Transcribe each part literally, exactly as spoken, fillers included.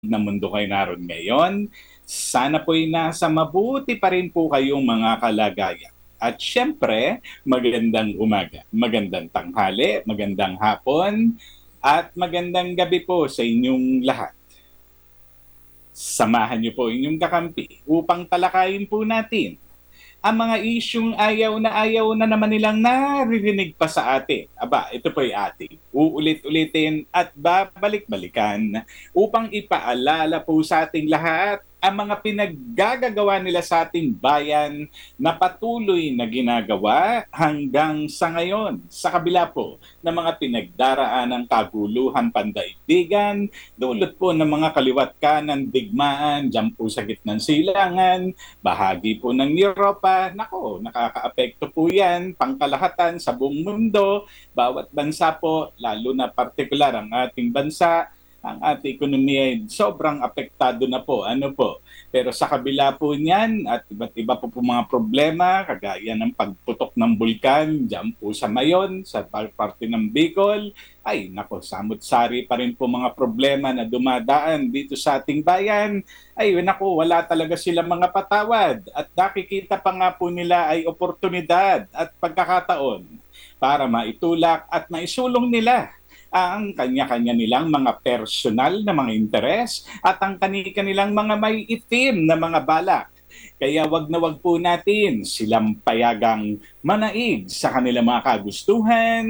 na mundo kayo naroon ngayon. Sana po'y nasa mabuti pa rin po kayong mga kalagayan. At syempre, magandang umaga, magandang tanghali, magandang hapon, at magandang gabi po sa inyong lahat. Samahan niyo po inyong kakampi upang talakayin po natin ang mga isyung ayaw na ayaw na naman nilang naririnig pa sa atin. Aba, ito po ay ating uulit-ulitin at babalik-balikan upang ipaalala po sa ating lahat ang mga pinaggagawa nila sa ating bayan na patuloy na ginagawa hanggang sa ngayon. Sa kabila po ng mga pinagdaraan ng kaguluhan pandaigdigan, dulot po ng mga kaliwat kanan digmaan, dyan po sa gitnang silangan, bahagi po ng Europa, nako, nakakaapekto po yan, pangkalahatan sa buong mundo, bawat bansa po, lalo na partikular ang ating bansa, ang ating ekonomiya ay sobrang apektado na po. Ano po? Pero sa kabila po niyan at iba't iba po po mga problema, kagaya ng pagputok ng bulkan, dyan po sa Mayon, sa parte ng Bicol, ay nako, samut-sari pa rin po mga problema na dumadaan dito sa ating bayan. Ay nako, wala talaga silang mga patawad at nakikita pa nga po nila ay oportunidad at pagkakataon para maitulak at maisulong nila ang kanya-kanya nilang mga personal na mga interes at ang kani-kanilang mga may itim na mga balak. Kaya wag na wag po natin silang payagang manaig sa kanilang mga kagustuhan.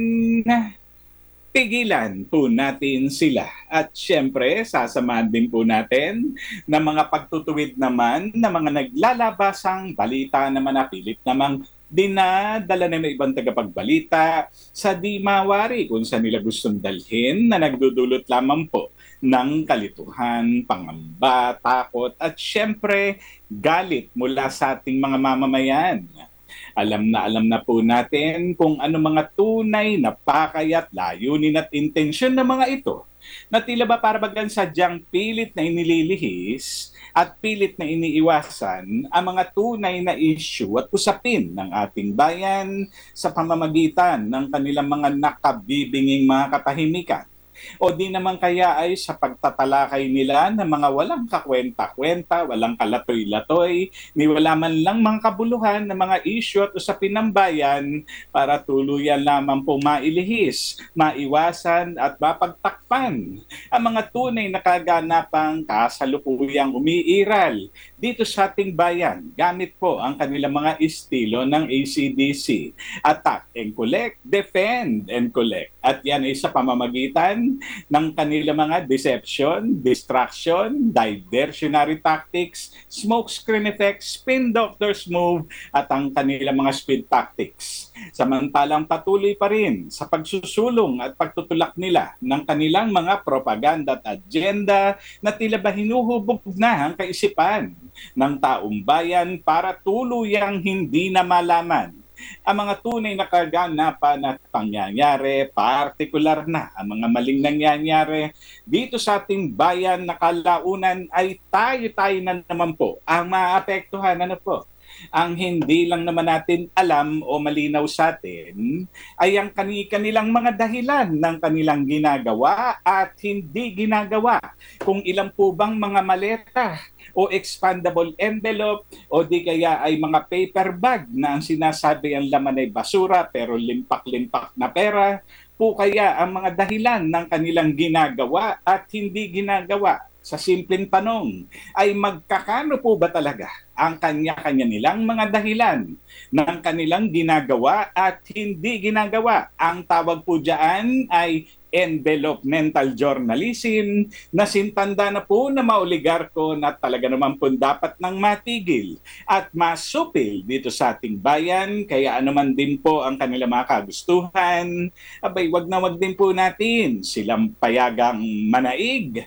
Pigilan po natin sila. At syempre, sasamahan din po natin ng mga pagtutuwid naman ng mga naglalabasang balita na manapilit namang dinadala na may ibang tagapagbalita sa di mawari kung saan nila gustong dalhin na nagdudulot lamang po ng kalituhan, pangamba, takot at syempre galit mula sa ating mga mamamayan. Alam na alam na po natin kung ano mga tunay na pakay at layunin at intensyon ng mga ito na tila ba para bagang sadyang pilit na inililihis at pilit na iniiwasan ang mga tunay na issue at usapin ng ating bayan sa pamamagitan ng kanilang mga nakabibinging mga katahimikan. O di naman kaya ay sa pagtatalakay nila ng mga walang kakwenta-kwenta, walang kalatoy-latoy, ni wala man lang mga kabuluhan ng mga issue at usapin ng bayan para tuluyan lamang po mailihis, maiwasan at mapagtakpan ang mga tunay na kaganapang kasalukuyang umiiral dito sa ating bayan gamit po ang kanilang mga estilo ng A C D C. Attack and collect, defend and collect. At yan ay sa pamamagitan ng kanilang mga deception, distraction, diversionary tactics, smokescreen effects, spin doctor's move, at ang kanilang mga speed tactics. Samantalang patuloy pa rin sa pagsusulong at pagtutulak nila ng kanilang mga propaganda at agenda na tila ba hinuhubog na ang kaisipan ng taong bayan para tuluyang hindi na malaman ang mga tunay na kaganapan at pangyayari, partikular na ang mga maling nangyayari dito sa ating bayan na kalaunan ay tayo-tayo na naman po ang maapektuhan. Ano po? Ang hindi lang naman natin alam o malinaw sa atin ay ang kani-kanilang mga dahilan ng kanilang ginagawa at hindi ginagawa. Kung ilan po bang mga maleta o expandable envelope o di kaya ay mga paper bag na ang sinasabi ang laman ay basura pero limpak-limpak na pera, po kaya ang mga dahilan ng kanilang ginagawa at hindi ginagawa. Sa simpleng tanong, ay magkakano po ba talaga ang kanya-kanya nilang mga dahilan ng kanilang ginagawa at hindi ginagawa? Ang tawag po dyan ay envelopmental journalism na sintanda na po na maoligarko na talaga naman po dapat nang matigil at masupil dito sa ating bayan. Kaya anuman din po ang kanilang mga kagustuhan, abay wag na wag din po natin silang payagang manaig.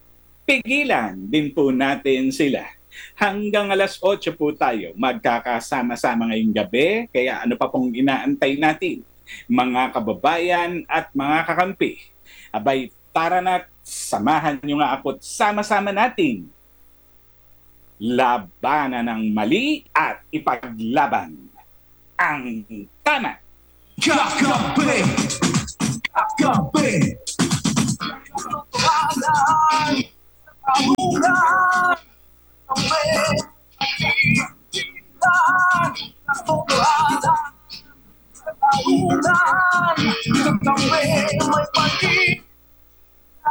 Pigilan din po natin sila. Hanggang alas otso po tayo magkakasama-sama ngayong gabi, kaya ano pa pong inaantay natin, mga kababayan at mga kakampi. Abay, tara na, samahan nyo nga ako't sama-sama natin labanan ng mali at ipaglaban ang tama. Kakape! Kakape! Kahulan ang may pagkikita ng tuglada. Kahulan ang may may pagkikita.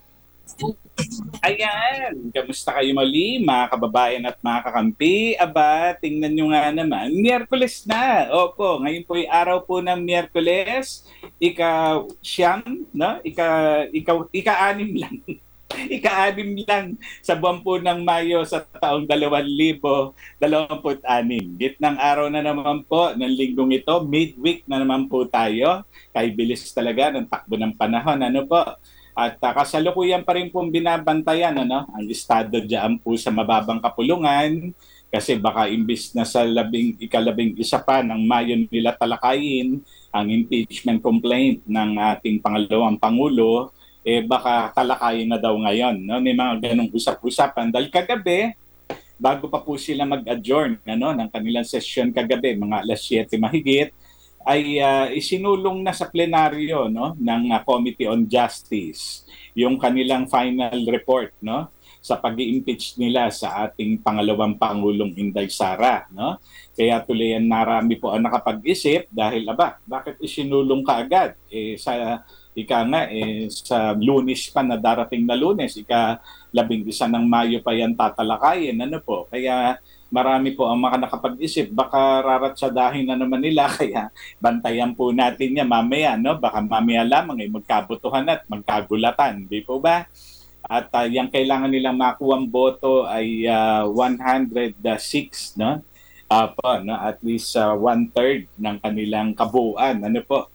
Ayan, kamusta kayo muli mga kababayan at mga kakampi? Aba, tingnan nyo nga naman, Miyerkules na. Opo, ngayon po ay araw po ng Miyerkules, ika siyam, no? Ika, ika, ika-anim lang. Ika-anim lang sa buwan po ng Mayo sa taong dalawang libo dalawampu't anim. Gitnang araw na naman po ng linggong ito, midweek na naman po tayo. Kay bilis talaga ng takbo ng panahon. Ano po? At uh, kasalukuyan pa rin pong binabantayan ano, ang estado dyan po sa mababang kapulungan kasi baka imbis na sa labing, ikalabing isa pa ng Mayo nila talakayin ang impeachment complaint ng ating pangalawang Pangulo, eh baka talakayin na daw ngayon. No? May mga ganong usap-usapan. Dahil kagabi, bago pa po sila mag-adjourn ano, ng kanilang session kagabi, mga alas siyete mahigit, ay uh, isinulong na sa plenaryo no ng uh, Committee on Justice yung kanilang final report no sa pag-i-impeach nila sa ating pangalawang Pangulong Inday Sara no. Kaya tuloy yan narami po ang nakapag-isip dahil aba bakit isinulong kaagad eh sa ika nga eh sa Lunes pa na darating na Lunes ika labing isa ng Mayo pa yan tatalakayin ano po. Kaya marami po ang mga nakapag-isip, baka raratsadahin na naman nila, kaya bantayan po natin niya mamaya, no? Baka mamaya lamang ay magkabutuhan at magkagulatan, di po ba? At uh, yung kailangan nilang makuha ang boto ay uh, one hundred six, no? Uh, po, no? At least uh, one-third ng kanilang kabuuan, ano po?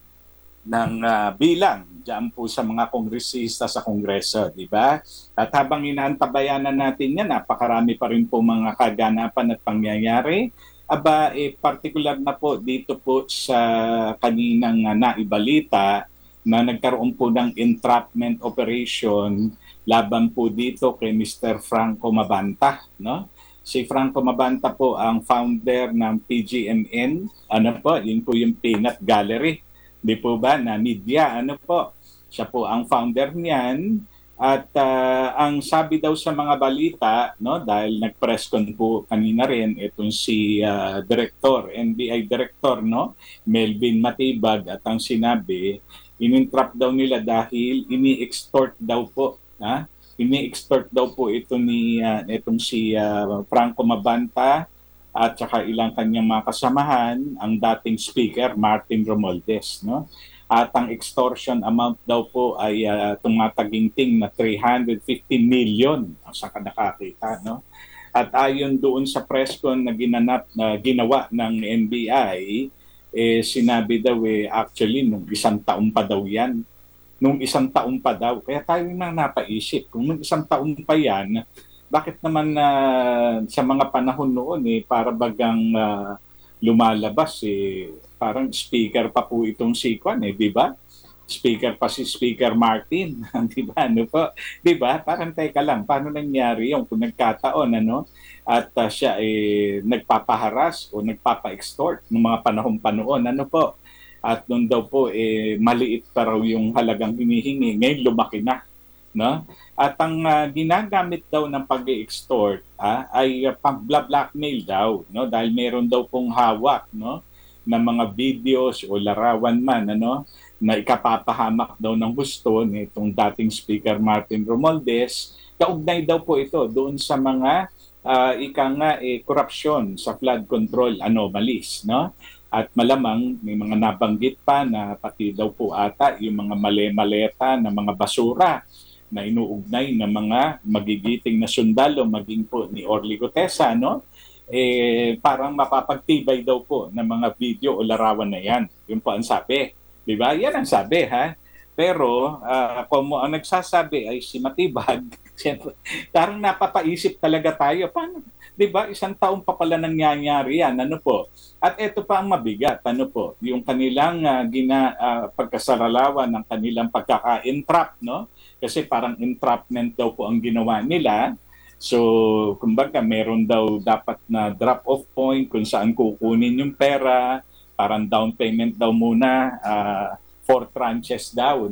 ng uh, bilang diyan po sa mga kongresista sa Kongreso, di ba? At habang inaantabayanan natin yan, napakarami pa rin po mga kaganapan at pangyayari. Aba, eh, particular na po dito po sa kaninang uh, naibalita na nagkaroon po ng entrapment operation laban po dito kay Mister Franco Mabanta, no? Si Franco Mabanta po ang founder ng P G M N, ano po, yun po yung Peanut Gallery. Di po ba na media ano po siya po ang founder niyan at uh, ang sabi daw sa mga balita no dahil nag-press con po kanina rin itong si uh, director N B I director no Melvin Matibag at ang sinabi inintrap daw nila dahil ini-extort daw po ha ini-extort daw po ito ni uh, itong si uh, Franco Mabanta at saka ilang kanyang mga kasamahan, ang dating speaker, Martin Romualdez. No? At ang extortion amount daw po ay uh, tumataginting na three hundred fifty million ang saka nakakita. No? At ayon doon sa press con na ginanap, na ginawa ng N B I, eh, sinabi daw eh, actually nung isang taon pa daw yan. Nung isang taon pa daw. Kaya tayo nang napaisip, kung nung isang taon pa yan, bakit naman uh, sa mga panahon noon eh para bagang uh, lumalabas eh parang speaker pa po itong si Kwan eh, di ba? Speaker pa si Speaker Martin, di ba? Ano po? Di ba? Parang teka lang, paano nangyari yung kung nagkataon ano? At uh, siya eh nagpapaharas o nagpapa-extort ng mga panahon pa noon, ano po? At noon daw po eh maliit pa raw yung halagang hinihingi, ngayon lumaki na. No? At ang uh, ginagamit daw ng pag-extort ah, ay uh, pang-blackmail daw no dahil meron daw pong hawak no ng mga videos o larawan man ano na ikapapahamak daw ng gusto nitong dating speaker Martin Romualdez. Kaugnay daw po ito doon sa mga uh, ika nga eh, korupsyon sa flood control anomalies no. At malamang may mga nabanggit pa na pati daw po ata yung mga male-maleta na mga basura na inuugnay ng mga magigiting na sundalo maging po ni Orly Gutesa, no? Eh, parang mapapagtibay daw po ng mga video o larawan na yan. Yun po ang sabi. Di ba? Yan ang sabi, ha? Pero, uh, kung ang nagsasabi ay si Matibag, siyempre, parang napapaisip talaga tayo. Paano? Di ba? Isang taon pa pala nangyayari yan. Ano po? At ito pa ang mabigat. Ano po? Yung kanilang uh, gina, uh, pagkasaralawan ng kanilang pagkaka-entrap, no? Kasi parang entrapment daw po ang ginawa nila. So, kumbaga, meron daw dapat na drop-off point kung saan kukunin yung pera. Parang down payment daw muna, uh, four tranches daw, no?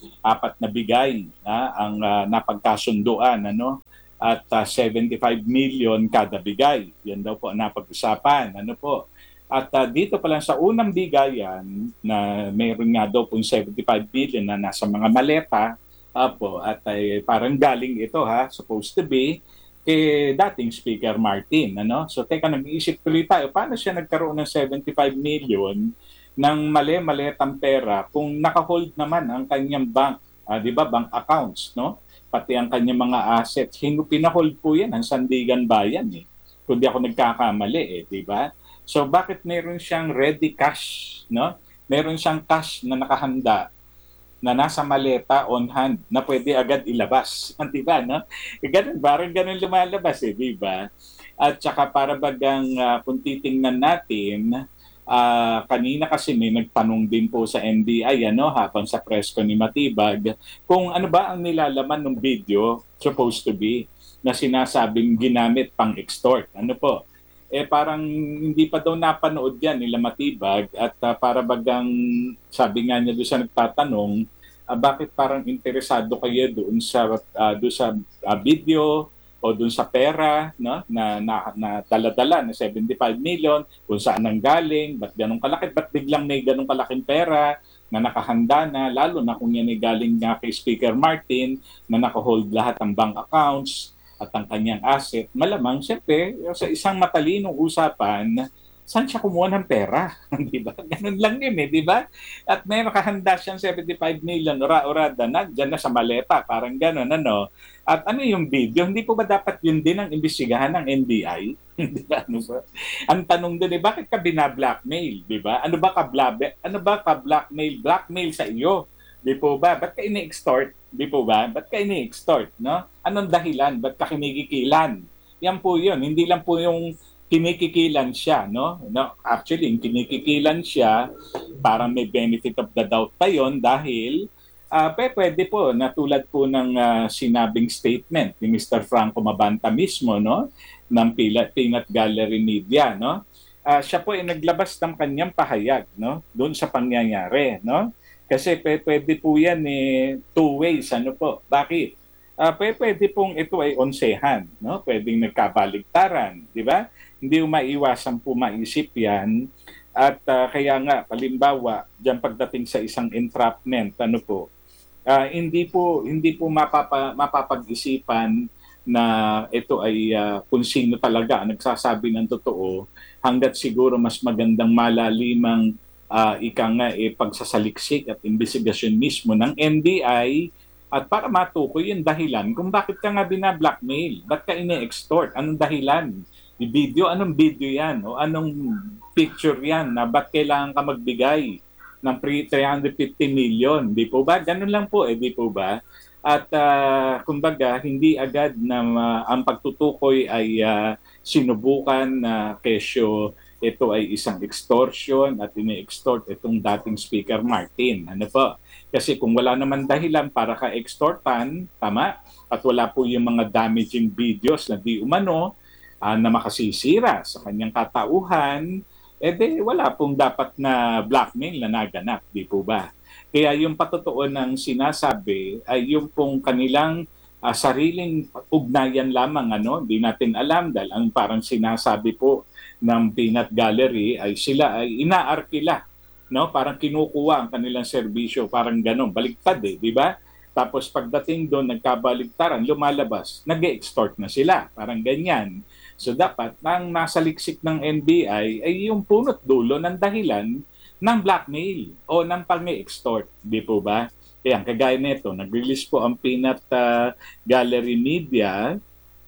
apat na bigay na ang uh, napagkasunduan, ano? At uh, seventy-five million kada bigay. Yan daw po ang napag-usapan. Ano po? At uh, dito pa lang sa unang bigayan na mayroon nga daw pong seventy-five million na nasa mga maleta, apo, at ay parang galing ito ha, supposed to be kay dating Speaker Martin, ano? So teka, nag-iisip tuloy tayo, paano siya nagkaroon ng seventy-five million ng mali-maletang pera kung naka-hold naman ang kanyang bank, ah, 'di ba, bank accounts, no? Pati ang kanyang mga assets, hinu pinahold po 'yan ang Sandigan Bayan eh. Kung di ako nagkakamali eh, 'di ba? So bakit meron siyang ready cash, no? Meron siyang cash na nakahanda na nasa maleta on hand na pwede agad ilabas. Di ba, no? E ganun, parang ganun lumalabas eh, di ba? At saka para bagang uh, kung titingnan natin, uh, kanina kasi may nagtanong din po sa N B I, ano, habang sa presko ni Matibag, kung ano ba ang nilalaman ng video, supposed to be, na sinasabing ginamit pang extort. Ano po? Eh parang hindi pa daw napanood yan nila Matibag at uh, para bagang sabi nga niya doon sa nagtatanong, uh, bakit parang interesado kayo doon sa uh, doon sa uh, video o doon sa pera, no, na, na, na dala-dala na seventy-five million, kung saan nang galing, ba't ganun kalaki, ba't biglang may ganun kalaking pera na nakahanda na, lalo na kung yan ay galing nga kay Speaker Martin na nakahold lahat ng bank accounts at ang kanyang asset, malamang siyempre sa isang matalinong usapan, saan siya kumuha ng pera? Di ba? Ganun lang yun eh, di ba? At may nakahanda siyang seventy-five million, ora-orada na, dyan na sa maleta, parang ganun, ano? At ano yung video? Hindi po ba dapat yun din ang imbestigahan ng N B I? Di ba? Ano ba? Ang tanong din eh, bakit ka bina-blackmail? Di ba? Ano ba ka-blackmail? Ano ba ka-blackmail? Blackmail sa iyo? Di po ba? Ba't ka ini-extort? Di po ba? Ba't ka ini-extort? No? Anong dahilan? Ba't ka kinikikilan? Yan po yun. Hindi lang po yung kinikikilan siya, no? No, actually, yung kinikikilan siya, parang may benefit of the doubt pa yon dahil uh, pwede po, na tulad po ng uh, sinabing statement ni Mister Franco Mabanta mismo, no? Ng Peanut Gallery Media, no? Uh, siya po ay naglabas ng kanyang pahayag, no? Doon sa pangyayari, no? Kasi pwede po yan eh, two ways, ano po. Bakit? Uh, pwede pong ito ay onsehan, no? Pwedeng nagkabaligtaran, di ba? Hindi maiwasan po maisip yan. At uh, kaya nga, palimbawa, diyan pagdating sa isang entrapment, ano po, uh, hindi po hindi po mapapa, mapapag-isipan na ito ay uh, kung sino talaga nagsasabi ng totoo, hanggat siguro mas magandang malalimang uh, ika nga eh, pagsasaliksik at investigasyon mismo ng N B I at para matukoy yung dahilan kung bakit ka nga bina-blackmail, ba't ka ini-extort, anong dahilan? Yung video, anong video yan? O anong picture yan na ba't kailangan ka magbigay ng three hundred fifty million? Di po ba? Ganun lang po eh, di po ba? At uh, kumbaga, hindi agad na uh, ang pagtutukoy ay uh, sinubukan na uh, kesyo ito ay isang extortion at ini-extort itong dating Speaker Martin. Ano po? Kasi kung wala naman dahilan para ka-extortan, tama, at wala po yung mga damaging videos na di umano uh, na makasisira sa kanyang katauhan, eh di wala pong dapat na blackmail na naganap, di po ba? Kaya yung patotoo ng sinasabi ay yung pong kanilang uh, sariling ugnayan lamang, ano, di natin alam dahil ang parang sinasabi po ng Peanut Gallery ay sila ay inaarkila, no? Parang kinukuha ang kanilang serbisyo, parang ganun, baliktad eh, di ba? Tapos pagdating doon, nagkabaligtaran, lumalabas, nag-extort na sila, parang ganyan. So dapat, ang nasa liksik ng N B I ay yung punot dulo ng dahilan ng blackmail o ng pag-extort, di po ba? Kaya kagaya nito, nag-release po ang Peanut uh, Gallery Media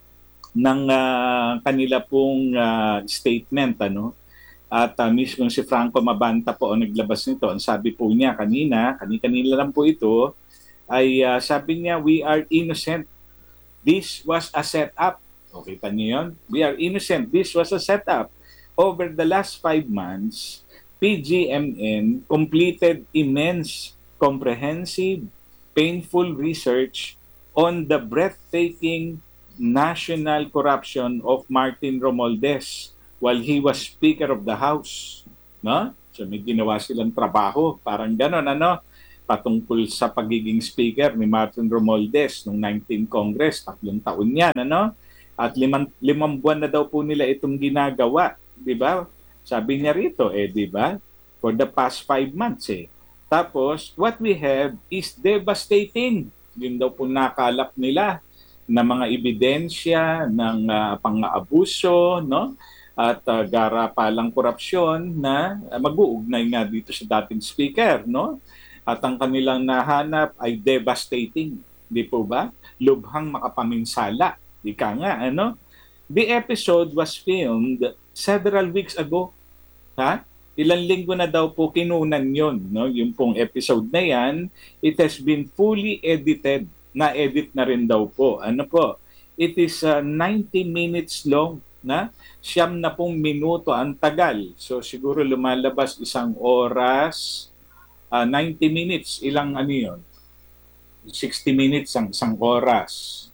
ng uh, kanila pong uh, statement, ano? At uh, mismo si Franco Mabanta po ang naglabas nito. Ang sabi po niya kanina, kani-kanila lang po ito, ay uh, sabi niya, we are innocent. This was a setup. Okay pa niyo yun? We are innocent. This was a setup. Over the last five months, P G M N completed immense, comprehensive, painful research on the breathtaking national corruption of Martin Romualdez while he was Speaker of the House. No? So may ginawa silang trabaho. Parang gano'n, ano? patungkol sa pagiging speaker ni Martin Romualdez noong nineteenth Congress, tatlong taon yan, ano? At limang, limang buwan na daw po nila itong ginagawa, di ba? Sabi niya rito, eh, di ba? For the past five months, eh. Tapos, what we have is devastating. Yun daw po nakalap nila na mga ebidensya ng uh, pang-aabuso, no? At uh, garapalang korupsyon na uh, mag-uugnay nga dito sa dating speaker, no? At ang kanilang nahanap ay devastating, di po ba? Lubhang makapaminsala, di ka nga, ano? The episode was filmed several weeks ago, ha? Ilang linggo na daw po kinunan yun, no? Yung pong episode na yan, it has been fully edited, na-edit na rin daw po. Ano po? It is uh, ninety minutes long, na siyam na pong minuto ang tagal. So siguro lumalabas isang oras, Uh, ninety minutes, ilang ano yun? sixty minutes ang isang oras.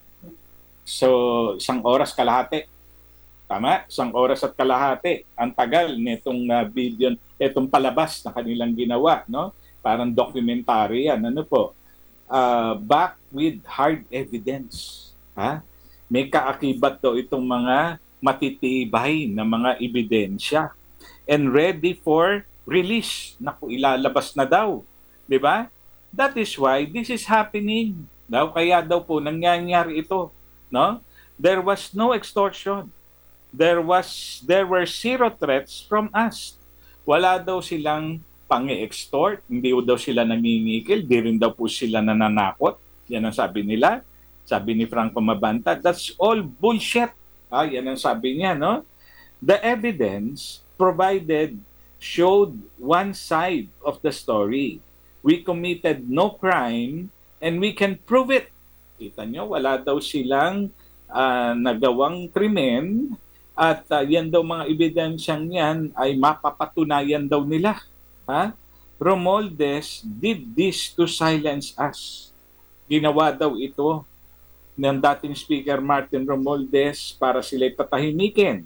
So, isang oras kalahati. Tama? Isang oras at kalahati. Ang tagal nitong uh, video, itong palabas na kanilang ginawa, no? Parang documentary yan. Ano po? Uh, back with hard evidence. Ha? May kaakibat daw itong mga matitibay na mga ebidensya. And ready for release. Naku, ilalabas na daw. Di ba? That is why this is happening. Daw, kaya daw po nangyayari ito. No? There was no extortion. There was there were zero threats from us. Wala daw silang pang-extort, hindi daw sila nangingikil, di rin daw po sila nananakot. Yan ang sabi nila. Sabi ni Franco Mabanta, that's all bullshit. Ah, yan ang sabi niya, no? The evidence provided showed one side of the story. We committed no crime and we can prove it. Kita nyo, wala daw silang uh, nagawang krimen at uh, yan daw mga ebidensyang yan ay mapapatunayan daw nila. Ha? Romualdez did this to silence us. Ginawa daw ito ng dating Speaker Martin Romualdez para sila'y patahimikin.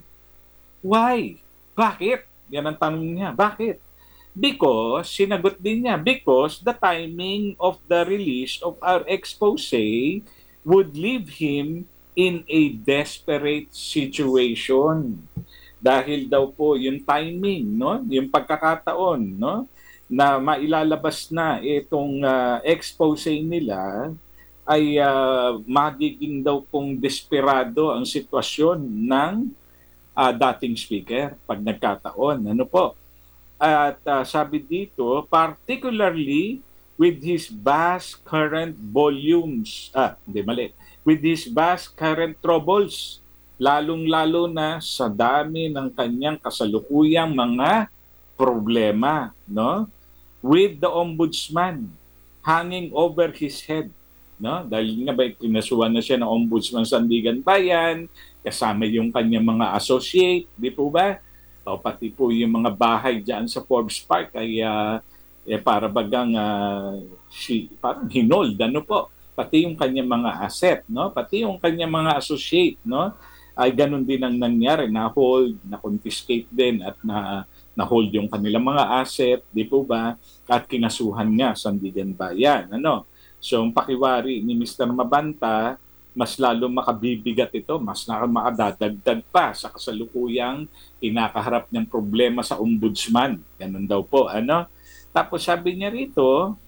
Why? Bakit? Yan ang tanong niya. Bakit? Because, sinagot din niya, because the timing of the release of our expose would leave him in a desperate situation. Dahil daw po yung timing, no? Yung pagkakataon, no? Na mailalabas na itong uh, expose nila ay uh, magiging daw pong desperado ang sitwasyon ng Uh, dating speaker pag nagkataon. Ano po? At uh, sabi dito, particularly with his vast current volumes, ah, hindi mali, with his vast current troubles, lalong-lalo na sa dami ng kanyang kasalukuyang mga problema, no? With the ombudsman hanging over his head, no? Dahil nga ba pinasuhan na siya ng Ombudsman Sandigan Bayan, kasama yung kanyang mga associate, di po ba? O pati po yung mga bahay diyan sa Forbes Park ay uh, eh, para bagang uh, si, parang hinold, ano po? Pati yung kanyang mga asset, no? Pati yung kanyang mga associate, no? Ay ganun din ang nangyari, na-hold, na-confiscate din at na na-hold yung kanilang mga asset, di po ba? At kinasuhan niya Sandigan Bayan, ano? So, ang pakiwari ni Mister Mabanta, mas lalo makabibigat ito, mas makadadagdag pa sa kasalukuyang kinakaharap niyang problema sa ombudsman. Ganun daw po, ano? Tapos sabi niya rito,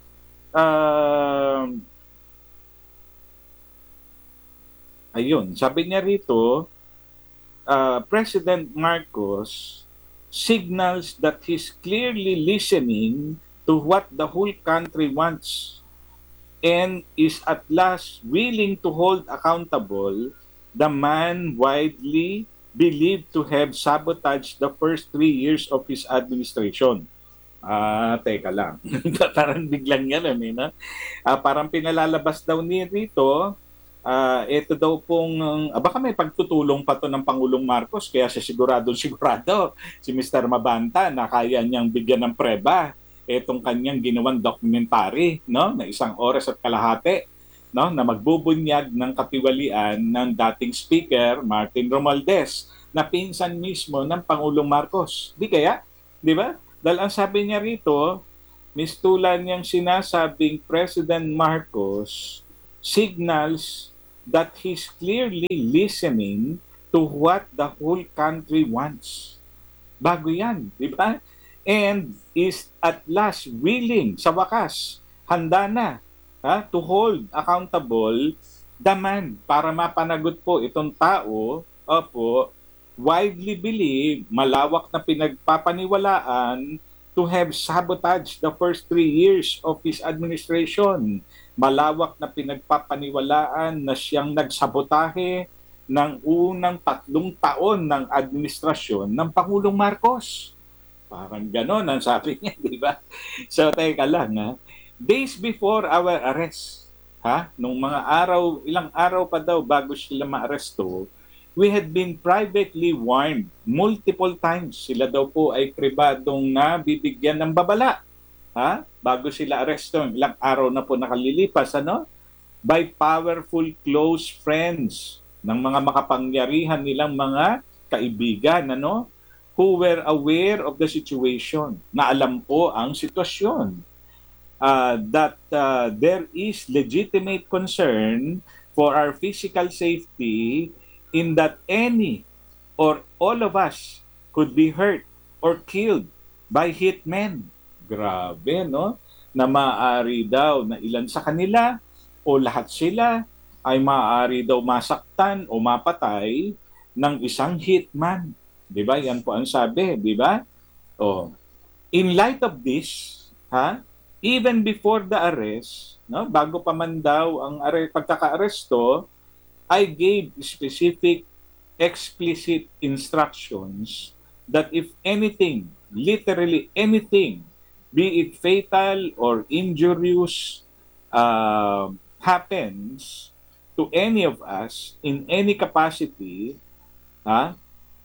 uh, ayun, sabi niya rito, uh, President Marcos signals that he's clearly listening to what the whole country wants and is at last willing to hold accountable the man widely believed to have sabotaged the first three years of his administration. Ah, teka lang. Parang biglang yan, eh, no? Ah, parang pinalalabas daw niya rito, ah, ito daw pong, ah, baka may pagtutulong pa to ng Pangulong Marcos, kaya siya sigurado-sigurado si Mister Mabanta na kaya niyang bigyan ng preba itong kanyang ginawang documentary, no, na isang oras at kalahati, no, na magbubunyag ng katiwalian ng dating speaker Martin Romualdez na pinsan mismo ng Pangulong Marcos. Di kaya? Di ba? Dahil ang sabi niya rito, mistulan niyang sinasabing President Marcos signals that he's clearly listening to what the whole country wants. Bago yan, di ba? And is at last willing, sa wakas, handa na ha, to hold accountable the man para mapanagot po itong tao, opo, widely believed, malawak na pinagpapaniwalaan to have sabotaged the first three years of his administration. Malawak na pinagpapaniwalaan na siyang nagsabotahe ng unang tatlong taon ng administrasyon ng Pangulong Marcos. Parang ganon ang sabi niya, di ba? So, teka lang, ha? Days before our arrest, ha? Nung mga araw, ilang araw pa daw bago sila maaresto, we had been privately warned multiple times. Sila daw po ay pribadong nabibigyan ng babala, ha? Bago sila aresto, ilang araw na po nakalilipas, ano? By powerful close friends ng mga makapangyarihan nilang mga kaibigan, ano? Who were aware of the situation, na alam po ang sitwasyon. Uh, that uh, there is legitimate concern for our physical safety in that any or all of us could be hurt or killed by hitmen. Grabe, no? Na maaari daw na ilan sa kanila o lahat sila ay maaari daw masaktan o mapatay ng isang hitman. Di ba? Yan po ang sabi, di ba? Oh. In light of this, ha, even before the arrest, no, bago pa man daw ang are- pagkaka-aresto, I gave specific, explicit instructions that if anything, literally anything, be it fatal or injurious, uh, happens to any of us in any capacity, ha,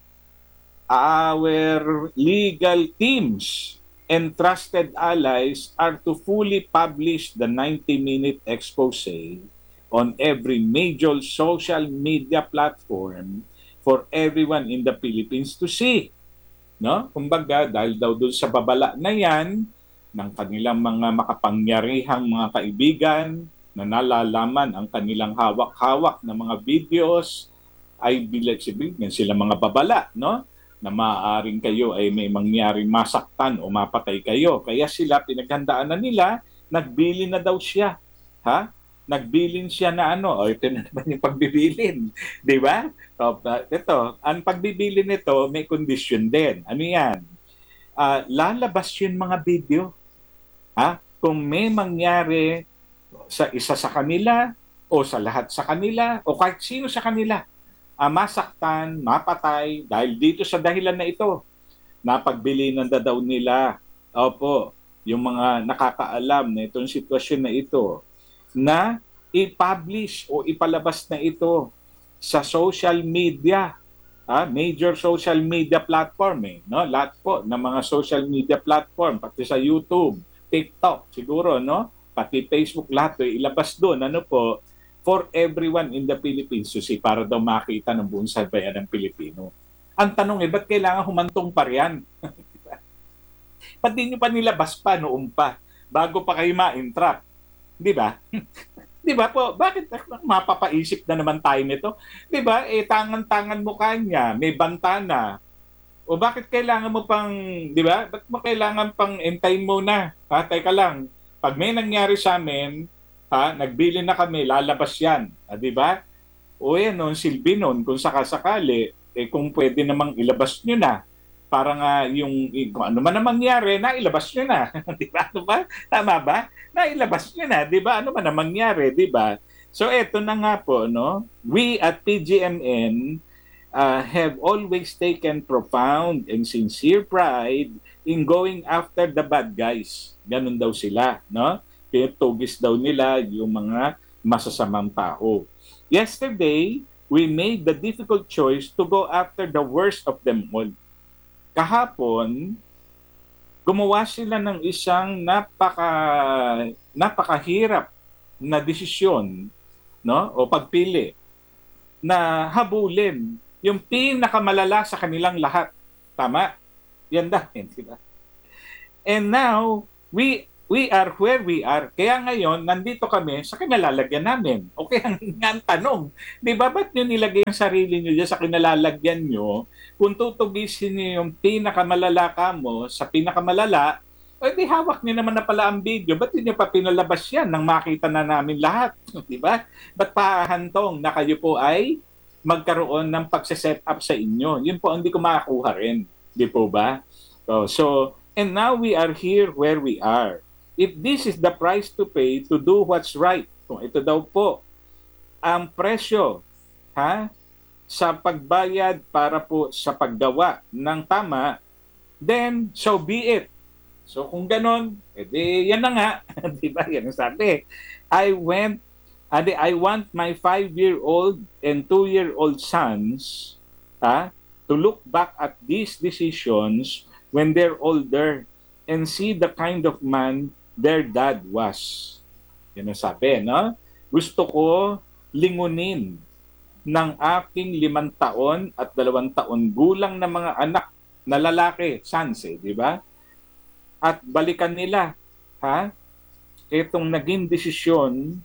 our legal teams and trusted allies are to fully publish the ninety-minute expose on every major social media platform for everyone in the Philippines to see. No? Kumbaga, dahil daw doon sa babala na yan ng kanilang mga makapangyarihang mga kaibigan na nalalaman ang kanilang hawak-hawak na mga videos, ay bilag sabihin sila mga babala, no? Na maaaring kayo ay may mangyaring masaktan o mapatay kayo. Kaya sila, pinaghandaan na nila, nagbili na daw siya. Ha? Nagbilin siya na ano, o ito na naman yung pagbibilin. Di ba? So, uh, ito, ang pagbibilin nito, may condition din. Ano yan? Uh, lalabas yun mga video. Ha? Kung may mangyari sa isa sa kanila, o sa lahat sa kanila, o kahit sino sa kanila, Uh, masaktan, mapatay, dahil dito sa dahilan na ito, napagbilinan na daw nila, opo, yung mga nakakaalam na itong sitwasyon na ito, na i-publish o ipalabas na ito sa social media, ah, major social media platform, eh, no? Lahat po ng mga social media platform, pati sa YouTube, TikTok, siguro, no? Pati Facebook, lahat, eh, ilabas doon, ano po, for everyone in the Philippines to see, para daw makita ng buong sambayan ng Pilipino. Ang tanong eh, ba't kailangan humantong pa riyan? Ba't di nyo pa nilabas pa noon pa, bago pa kayo ma-entrap? Di ba? Di ba po? Bakit mapapaisip na naman tayo nito? Di ba? Eh, tangan-tangan mo kanya, may bantana. O bakit kailangan mo pang, di ba? Ba't mo kailangan pang entayin mo na? Ha, teka lang. Pag may nangyari sa amin, ha, nagbili na kami, lalabas yan. Ah, di ba? O yan, no, silbi nun, kung sakasakali, eh, kung pwede namang ilabas nyo na. Para nga yung, kung ano man namang nangyari, nailabas nyo na. Di ba? Ano ba? Tama ba? Nailabas nyo na. Di ba? Ano man namang nangyari, di ba? So, eto na nga po, no? We at P G M N uh, have always taken profound and sincere pride in going after the bad guys. Ganun daw sila, no? Pinutugis daw nila yung mga masasamang tao. Yesterday, we made the difficult choice to go after the worst of them all. Kahapon, gumawa sila ng isang napaka napakahirap na desisyon, no? O pagpili na habulin yung pinakamalala sa kanilang lahat. Tama? Yan dahil, di ba? And now, we we are where we are. Kaya ngayon, nandito kami sa kinalalagyan namin. O kaya nga ang tanong, di ba, ba't nyo nilagay ang sarili nyo dyan sa kinalalagyan nyo? Kung tutugisin nyo yung pinakamalalaka mo sa pinakamalala, o di hawak nyo naman na pala ang video. Ba't nyo pa pinalabas yan nang makita na namin lahat? Di ba? Ba't pahantong na kayo po ay magkaroon ng pagse-set up sa inyo? Yun po, hindi ko makakuha rin. Di po ba? So, so, and now we are here where we are. If this is the price to pay to do what's right, kung ito daw po ang presyo ha, sa pagbayad para po sa paggawa ng tama, then so be it. So kung ganon, edi yan na nga, di ba? Yan ang sabi. I went, adi, I want my five-year-old and two-year-old sons ha, to look back at these decisions when they're older and see the kind of man their dad was. Yan ang sabi, no? Gusto ko lingunin ng aking limang taon at dalawang taon gulang na mga anak na lalaki, sons eh, di ba? At balikan nila, ha? Itong naging desisyon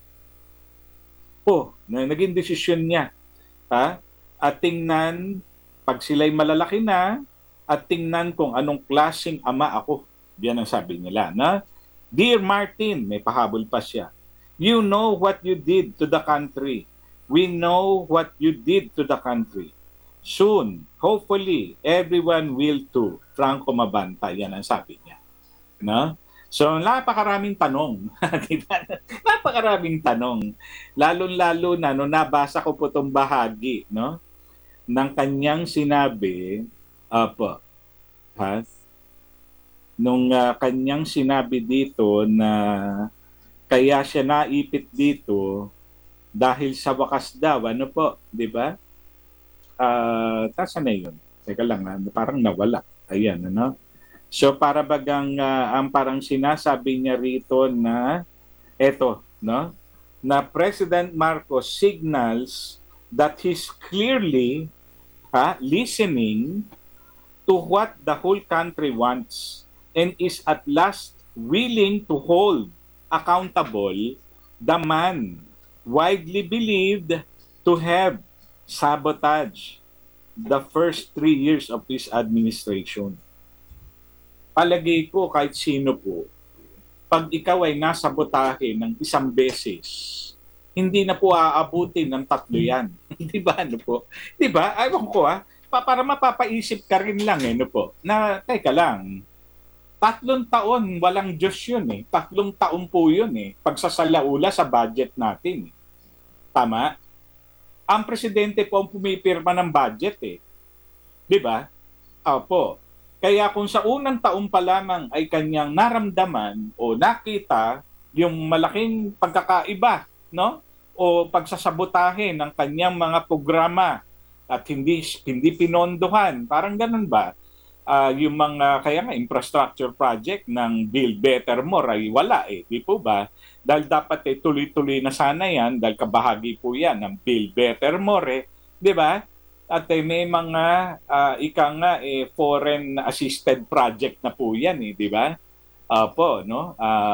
po, na naging desisyon niya, ha? At tingnan, pag sila'y malalaki na, at tingnan kung anong klaseng ama ako. Yan ang sabi nila, na Dear Martin, may pahabol pa siya. You know what you did to the country. We know what you did to the country. Soon, hopefully, everyone will too. Franco Mabanta, yan ang sabi niya. No? So, napakaraming tanong. Diba? Napakaraming tanong. Lalo-lalo na, no, nabasa ko po itong bahagi, no, ng kanyang sinabi, apo, ha? Nung uh, kanyang sinabi dito na kaya siya naipit dito dahil sa wakas daw, ano po, di ba? Uh, tasa na yun. Teka lang, ha? Parang nawala. Ayan, ano? So, para bagang, uh, ang parang sinasabi niya rito na, eto, no? Na President Marcos signals that he's clearly ha, listening to what the whole country wants and is at last willing to hold accountable the man widely believed to have sabotaged the first three years of his administration. Palagay ko kahit sino po, pag ikaw ay nasabotahe ng isang beses, hindi na po aabutin ng tatlo yan. Di ba? Ano po? Di ba? Ayaw ko ah. Pa para mapapaisip ka rin lang eh, no po, na teka lang, tatlong taon, walang Diyos yun eh. Tatlong taon po yun eh. Pagsasalaula sa budget natin. Tama? Ang presidente po ang pumipirma ng budget eh. Di ba? Opo. Kaya kung sa unang taon pa lamang ay kanyang naramdaman o nakita yung malaking pagkakaiba, no? O pagsasabotahe ng kanyang mga programa at hindi hindi pinondohan, parang ganun ba? Uh, yung mga kaya nga infrastructure project ng Build Better More ay wala eh, di po ba? Dahil dapat eh, tuloy-tuloy na sana yan dahil kabahagi po yan ng Build Better More eh, di ba? At eh, may mga uh, ika nga eh, foreign assisted project na po yan eh, di ba? Uh, po, no?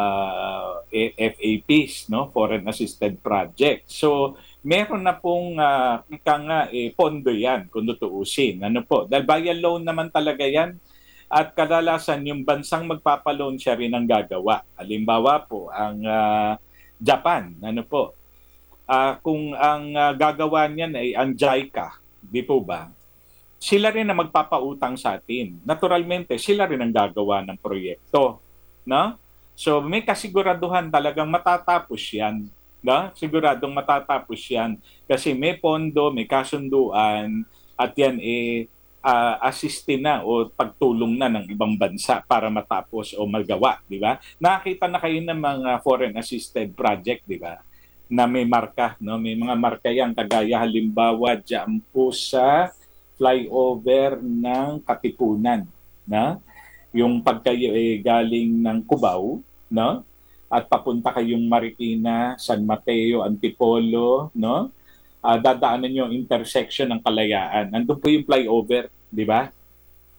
Uh, F A Ps, no? Foreign assisted project. So, meron na pong uh, ika nga eh, pondo yan kung tutuusin. Ano po? Dahil buy loan naman talaga yan at kadalasan yung bansang magpapaloan siya rin ang gagawa. Halimbawa po, ang uh, Japan, ano po? Uh, kung ang uh, gagawa niyan ay ang JICA, di po ba? Sila rin ang magpapautang sa atin. Naturalmente, sila rin ang gagawa ng proyekto. No? So, may kasiguraduhan talagang matatapos yan. No? Siguradong matatapos yan kasi may pondo, may kasunduan at yan eh uh, assistin na o pagtulong na ng ibang bansa para matapos o magawa, di ba? Nakita na kayo ng mga foreign assisted project, di ba? Na may marka, no? May mga marka yan kagaya halimbawa diyan po sa flyover ng Katipunan, na yung pag kayo eh galing ng Cubao, no? At papunta kayong Marikina, San Mateo, Antipolo, no? Uh, dadaanan yung intersection ng Kalayaan. Nandun po yung flyover, di ba?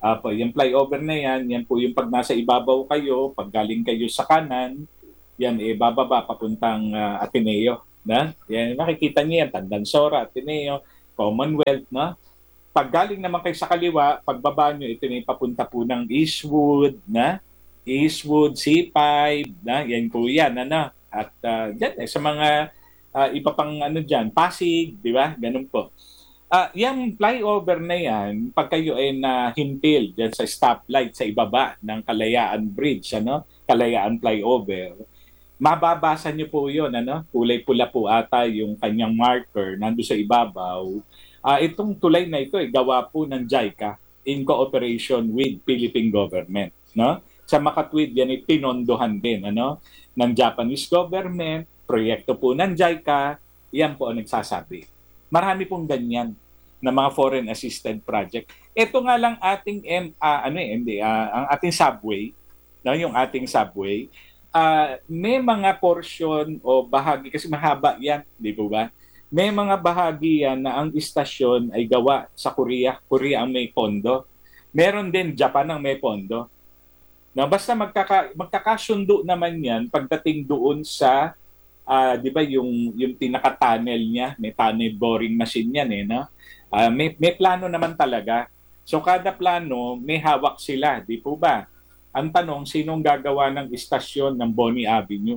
Apo, yung flyover na yan, yan po yung pag nasa ibabaw kayo, pag galing kayo sa kanan, yan eh bababa papuntang ah, Ateneo, na? Yan nakikita niyo yan, Tandansora, Ateneo, Commonwealth, no? Pag galing naman kayo sa kaliwa, pagbaba nyo, ito na yung papunta po ng Eastwood, na? Eastwood, C five, na? Yan po yan, ano? At uh, dyan, eh, sa mga ah, iba pang ano dyan, Pasig, di ba? Ganun po. Ah, yung flyover na yan, pag kayo ay nahimpil dyan sa stoplight sa ibaba ng Kalayaan Bridge, ano? Kalayaan Flyover, mababasa niyo po yun, ano? Kulay pula po ata yung kanyang marker nando sa ibabaw. Ah, itong tulay na ito ay gawa po ng JICA in cooperation with Philippine government, no? Sa Makatwid yan ay pinondohan din, ano? Ng Japanese government, proyekto po ng JICA, yan po ang nagsasabi. Marami pong ganyan na mga foreign assisted project. Ito nga lang ating M, ah, ano eh, hindi, ah, ang ating subway, no, yung ating subway, ah, may mga portion o bahagi kasi mahaba 'yan, di po ba? May mga bahagi yan na ang istasyon ay gawa sa Korea. Korea ang may pondo. Meron din Japan ang may pondo. Na basta magkaka, magkakasundo naman 'yan pagdating doon sa ah, 'di ba yung yung pinaka-tunnel niya, may tunnel boring machine 'yan eh, no? Ah, may may plano naman talaga. So kada plano may hawak sila, 'di po ba? Ang tanong, sinong gagawa ng istasyon ng Bonnie Avenue?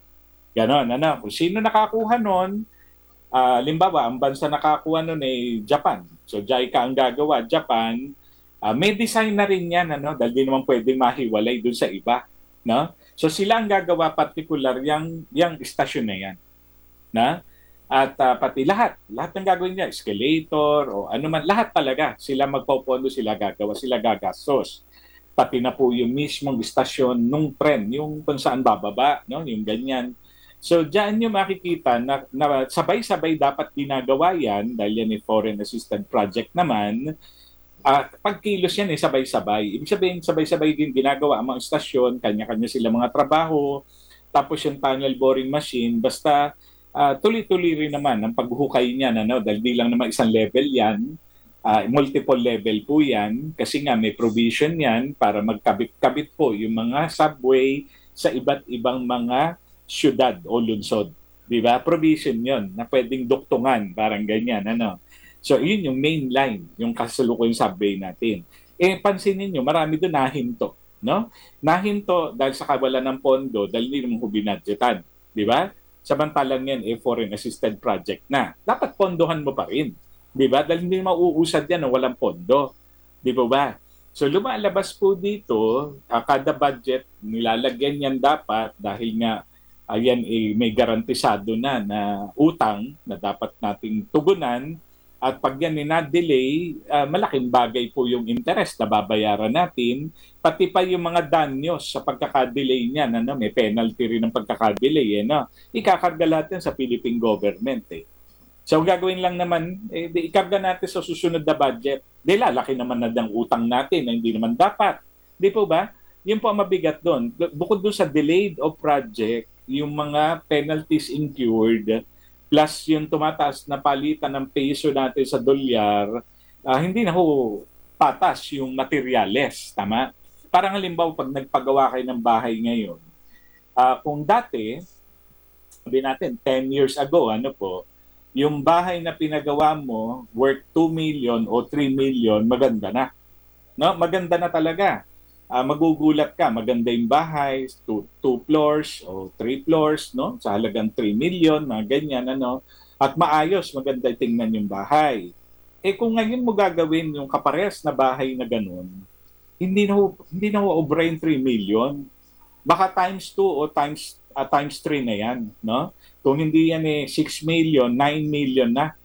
Ganon, ano? Kung sino nakakuha nun, ah, limbawa, ang bansa nakakuha nun ay Japan. So JICA ang gagawa, Japan. Ah, may design na rin yan, ano? Dahil di naman pwedeng mahiwalay dun sa iba. No? So sila ang gagawa particular yung, yung istasyon na yan. Na? At ah, pati lahat, lahat ng gagawin niya, escalator o ano man, lahat talaga. Sila magpopondo, sila gagawa, sila gagastos. Pati na po yung mismong istasyon nung tren, yung kung saan bababa, no? Yung ganyan. So, diyan nyo makikita na, na sabay-sabay dapat ginagawa yan dahil yan ay foreign assisted project naman. Uh, pagkilos yan eh, sabay-sabay. Ibig sabihin, sabay-sabay din ginagawa ang mga istasyon, kanya-kanya sila mga trabaho, tapos yung tunnel boring machine, basta uh, tuloy-tuloy rin naman ang paghuhukay niyan, ano? Dahil di lang naman isang level yan, uh, multiple level po yan, kasi nga may provision yan para magkabit-kabit po yung mga subway sa iba't ibang mga syudad o lungsod. Di ba? Provision yon na pwedeng duktungan, parang ganyan. Ano? So, yun yung main line, yung kasalukuyang subway natin. Eh, pansinin nyo, marami doon nahinto. No? Nahinto dahil sa kawalan ng pondo, dahil hindi naman binadgetan. Di ba? Samantalang yan, eh, foreign assisted project na. Dapat pondohan mo pa rin. Di ba? Dahil hindi mauusad yan ng walang pondo. Di ba ba? So, lumalabas po dito, uh, kada budget, nilalagyan yan dapat dahil nga ayan eh, may garantisado na na utang na dapat nating tugunan at pag yan eh, na-delay, uh, malaking bagay po yung interest na babayaran natin, pati pa yung mga danyos sa pagkakadelay niyan, ano, may penalty rin ng pagkakadelay, eh, no? Ikakarga natin sa Philippine government. Eh. So gagawin lang naman, eh, di, ikarga natin sa susunod na budget. Di lalaki naman na ng utang natin na hindi naman dapat. Di po ba? Yun po ang mabigat doon. Bukod doon sa delayed of project, yung mga penalties incurred plus yung tumataas na palitan ng peso natin sa dolyar, uh, hindi na ho patas yung materyales, tama? Parang halimbawa pag nagpagawa kayo ng bahay ngayon, uh, kung dati, sabi natin ten years ago, ano po, yung bahay na pinagawa mo worth two million o three million, maganda na. No? Maganda na talaga. Uh, magugulat ka, maganda yung bahay, two, two floors o three floors, no? Sa halagang three million, mga ganyan, ano? At maayos, maganda tingnan yung bahay. Eh kung ngayon mo gagawin yung kaparehas na bahay na ganun, hindi na ho, hindi na ho obra yung three million. Baka times two o times uh, times three na yan, no? Kung hindi yan eh six million, nine million na.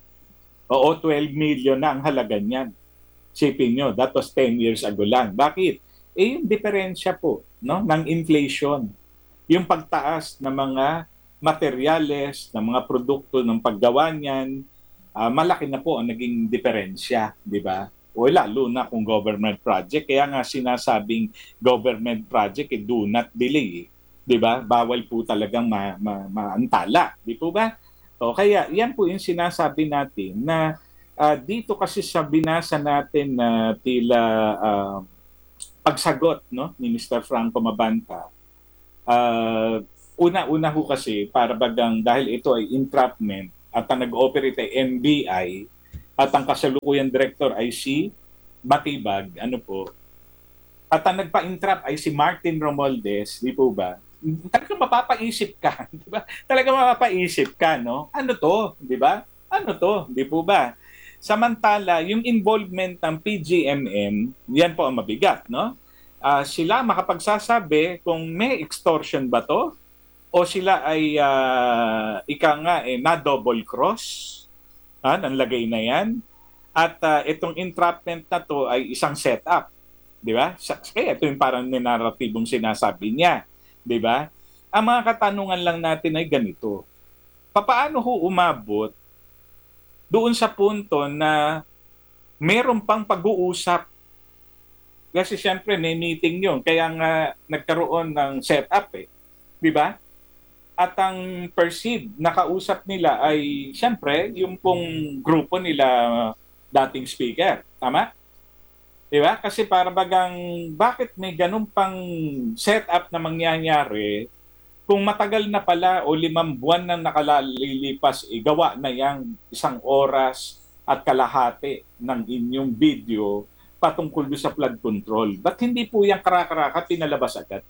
O twelve million na ang halaga niyan. Sipin nyo, that was ten years ago lang. Bakit? Eh yung diferensya po, no, ng inflation, yung pagtaas ng mga materyales, ng mga produkto ng paggawa niyan, uh, malaki na po ang naging diferensya, di ba? O lalo na kung government project, kaya nga sinasabing government project, eh, do not delay, di ba? Bawal po talagang ma- ma- maantala, di po ba? O kaya yan po yung sinasabi natin na Ah, dito kasi sa binasa natin na tila ah, pagsagot, no, ni mister Franco Mabanta, ah, una-una ho kasi para bagang dahil ito ay entrapment at ang nag-ooperate ay N B I at ang kasalukuyang director ay si Matibag, ano po, at ang nagpa-entrap ay si Martin Romualdez, di po ba? Talagang mapapaisip ka, di ba? Talagang mapapaisip ka, no? Ano to, di ba? Ano to, di po ba? Samantala, yung involvement ng P G M M, yan po ang mabigat, no? Ah, sila makapagsasabi kung may extortion ba to o sila ay ah, ika nga eh, na double cross, ha, ng lagay na yan. At ah, itong entrapment na to ay isang setup, di ba? Sa- Kaya ito yung parang narratibong sinasabi niya, di ba? Ang mga katanungan lang natin ay ganito. Papaano ho umabot doon sa punto na meron pang pag-uusap? Kasi siyempre may meeting yun, kaya nga nagkaroon ng setup eh, di ba? At ang perceived na kausap nila ay siyempre yung pong grupo nila dating speaker. Tama? Di ba? Kasi para bagang bakit may ganun pang setup na mangyayari kung matagal na pala o limang buwan na nakalilipas, eh, gawa na yang isang oras at kalahati ng inyong video patungkol doon sa flood control. Ba't hindi po yung karakaraka pinalabas agad?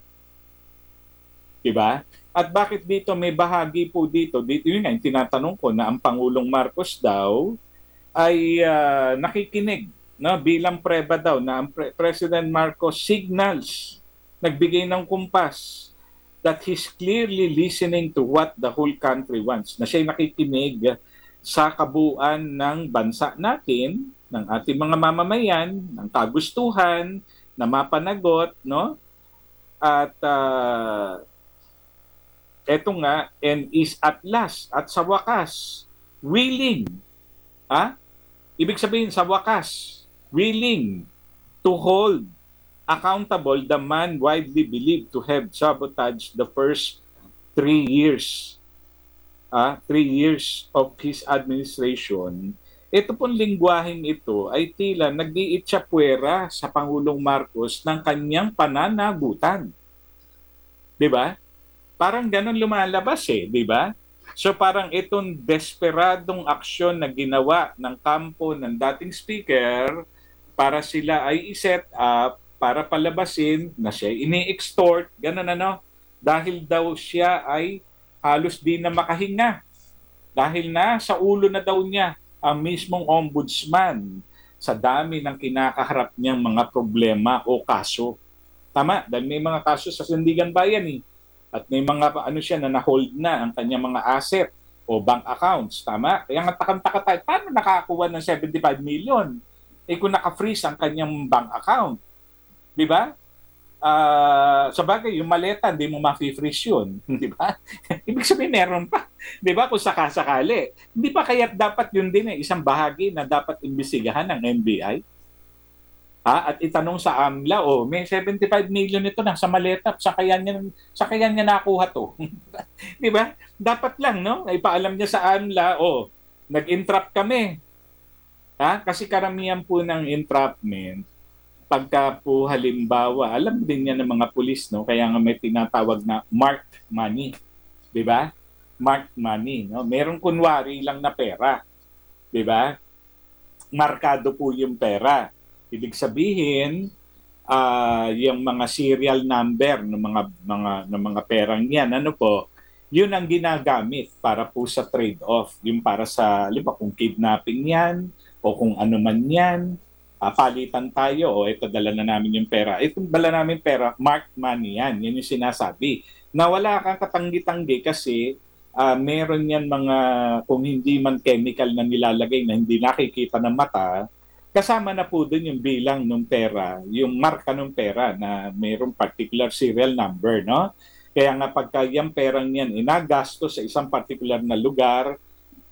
Diba? At bakit dito may bahagi po dito, dito yun nga, yung tinatanong ko na ang Pangulong Marcos daw ay ah, nakikinig, no, bilang preba daw na ang Pre- President Marcos signals, nagbigay ng kumpas that he's clearly listening to what the whole country wants, na siya'y nakikinig sa kabuuan ng bansa natin, ng ating mga mamamayan, ng kagustuhan, na mapanagot, no? At ah, eto nga, and is at last, at sa wakas, willing, ha? Ibig sabihin, sa wakas, willing to hold accountable the man widely believed to have sabotaged the first three years, ah, three years of his administration. Ito pong lingwaheng ito ay tila nag-iitsapuwera sa Pangulong Marcos ng kanyang pananagutan. Di ba? Parang ganun lumalabas eh, di ba? So parang itong desperadong aksyon na ginawa ng kampo ng dating speaker para sila ay iset up, para palabasin na siya ini-extort, ganun ano, dahil daw siya ay halos di na makahinga. Dahil na sa ulo na daw niya ang mismong ombudsman sa dami ng kinakaharap niyang mga problema o kaso. Tama, dahil may mga kaso sa Sandigan Bayan eh. At may mga ano siya na na-hold na ang kanyang mga asset o bank accounts. Tama? Kaya nga takang-taka tayo, paano nakakuha ng seventy-five million? Eh kung naka-freeze ang kanyang bank account. Di ba? Ah, sa bagay, yung maleta, hindi mo ma-freeze yun. Di ba? Ibig sabihin, meron pa. Di ba? Kung sakasakali. Hindi pa kaya dapat yun din eh, isang bahagi na dapat imbestigahan ng N B I? Ha? At itanong sa AMLA, oh, may seventy-five million ito na sa maleta, sa kaya niya, sa kaya niya nakuha to. Di ba? Dapat lang, no? Ipaalam niya sa AMLA, oh, nag-entrap kami. Ha? Kasi karamihan po ng entrapment, pagka po halimbawa, alam din niya ng mga pulis, no? Kaya nga may tinatawag na marked money. Di ba? Marked money, no? Merong kunwari lang na pera. Di ba? Markado po yung pera. Ibig sabihin, ah, yung mga serial number ng mga mga ng mga perang yan, ano po, yun ang ginagamit para po sa trade-off. Yung para sa, liba, kung kidnapping yan, o kung ano man yan, uh, palitan tayo, o ito, dala na namin yung pera. Itong dala namin pera, marked money yan. Yan yung sinasabi. Na wala kang katanggi-tanggi kasi uh, meron yan mga, kung hindi man chemical na nilalagay na hindi nakikita ng mata, kasama na po dun yung bilang ng pera, yung marka ng pera na mayroong particular serial number, no? Kaya nga pagka yung perang yan inagasto sa isang particular na lugar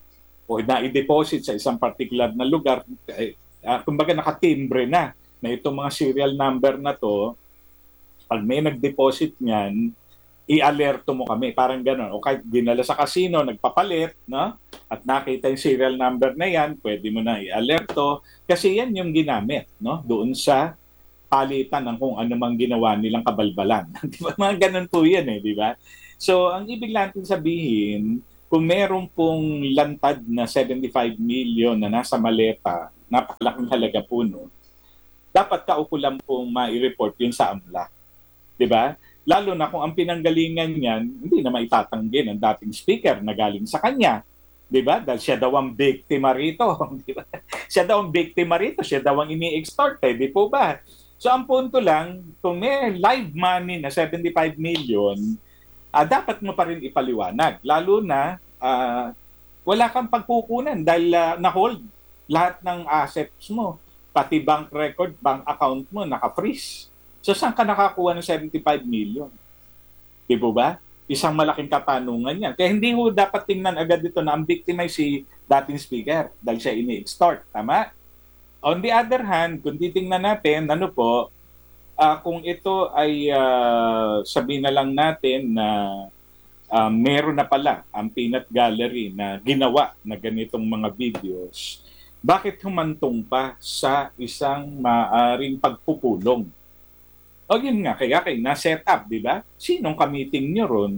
o na-deposit sa isang particular na lugar, eh, uh, kumbaga nakatimbre na na itong mga serial number na to, pag may nag-deposit niyan, i-alerto mo kami, parang gano'n. O kahit dinala sa casino, nagpapalit, no? at nakita yung serial number na yan, pwede mo na i-alerto kasi yan yung ginamit, no? Doon sa palitan ng kung ano mang ginawa nilang kabalbalan. Di ba? Mga ganun po yan eh, di ba? So, ang ibig natin sabihin, kung meron pong lantad na seventy-five million na nasa maleta, napakalaking halaga po no, dapat kaukulan pong mai-report yun sa AMLA. Di ba? Lalo na kung ang pinanggalingan niyan, hindi na maitatanggi ng dating speaker na galing sa kanya. Di ba? Dahil siya daw ang biktima rito. Di ba? Siya daw ang biktima rito. Siya daw ang ini-extort. Eh. Di po ba? So ang punto lang, kung may live money na seventy-five million, uh, dapat mo pa rin ipaliwanag. Lalo na uh, wala kang pagkukunan dahil uh, na-hold lahat ng assets mo. Pati bank record, bank account mo, naka-freeze. So saan ka nakakuha ng seventy-five million? Di po ba? Isang malaking katanungan yan. Kaya hindi ho dapat tingnan agad dito na ang biktima ay si dating speaker dahil siya ini-extort. Tama? On the other hand, kung titingnan natin, ano po, uh, kung ito ay uh, sabihin na lang natin na uh, meron na pala ang peanut gallery na ginawa na ganitong mga videos, bakit humantong pa sa isang maaring pagpupulong? O yun nga, kaya kayo na-set up, di ba? Sinong ka-meeting nyo ron?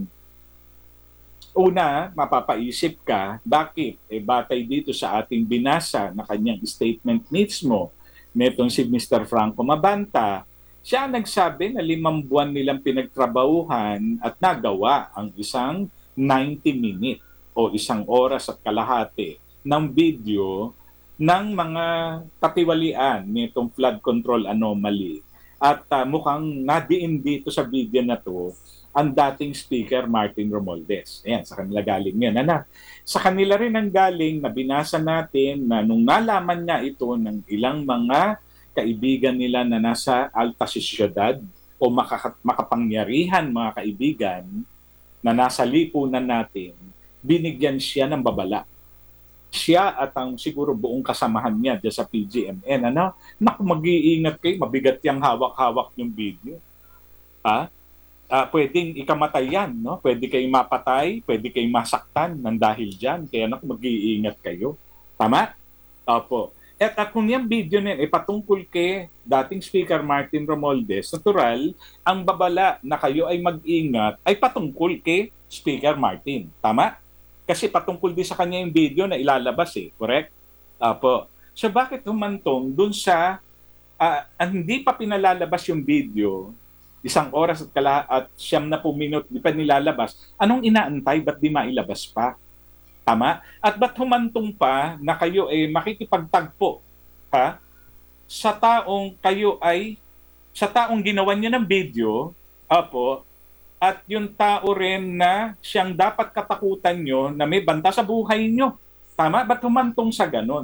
Una, mapapaisip ka, bakit? Eh, batay dito sa ating binasa na kanyang statement mismo, netong si Mister Franco Mabanta, siya nagsabi na limang buwan nilang pinagtrabahuhan at nagawa ang isang ninety minute o isang oras at kalahati ng video ng mga katiwalian nitong flood control anomaly. At uh, mukhang nadiin dito sa video na to ang dating speaker Martin Romualdez. Ayan, sa kanila galing yan. Ano? Sa kanila rin ang galing na binasa natin na nung nalaman nga ito ng ilang mga kaibigan nila na nasa alta sosyedad o makaka- makapangyarihan mga kaibigan na nasa lipunan natin, binigyan siya ng babala. Siya at ang siguro buong kasamahan niya dyan sa P G M N, ano, naku, mag-iingat kayo, mabigat yung hawak-hawak yung video. Ha? Uh, pwedeng ikamatay yan, no? Pwede kayong mapatay, pwede kayong masaktan ng dahil dyan. Kaya naku, mag-iingat kayo. Tama? Opo. At uh, kung yung video na yun, ipatungkol kay dating Speaker Martin Romualdez, natural, ang babala na kayo ay mag-ingat ay patungkol kay Speaker Martin. Tama? Kasi patungkol din sa kanya yung video na ilalabas eh, correct? Apo. So bakit humantong dun sa uh, hindi pa pinalalabas yung video, isang oras at kala at siyam na po minute di pa nilalabas, anong inaantay? Ba't di mailabas pa? Tama? At ba't humantong pa na kayo ay eh, makikipagtagpo ha? Sa taong kayo ay sa taong ginawan niya ng video, apo, at yung tao rin na siyang dapat katakutan nyo na may banta sa buhay nyo. Tama? Ba't humantong sa ganon?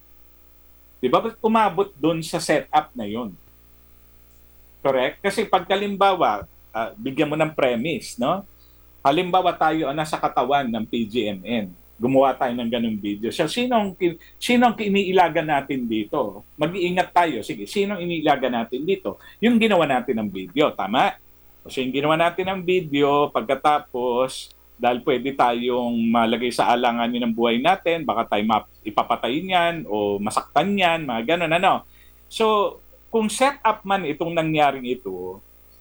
Di ba? Ba't umabot doon sa setup na yon? Correct? Kasi pagkalimbawa, uh, bigyan mo ng premise, no? Halimbawa tayo ang nasa katawan ng P G M N. Gumawa tayo ng ganung video. So, sinong, sinong iniilaga natin dito? Mag-iingat tayo. Sige, sinong iniilaga natin dito? Yung ginawa natin ng video. Tama? So yung ginawa natin ng video, pagkatapos, dahil pwede tayong malagay sa alanganin ng buhay natin, baka tayo map- ipapatayin yan o masaktan yan, mga ganun, ano. So, kung set up man itong nangyaring ito,